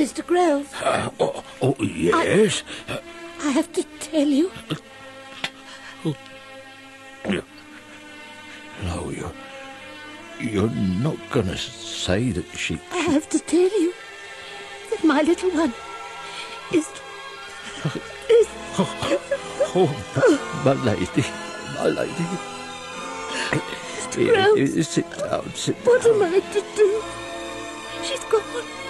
Mr. Grove. Yes. I have to tell you. No, you're not going to say that she... I have to tell you that my little one is... My lady. Grove. Sit down. What am I to do? She's gone.